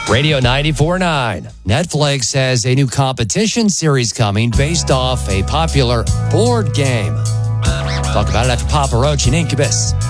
Radio 94.9. Netflix has a new competition series coming based off a popular board game. Talk about it after Papa Roach and Incubus.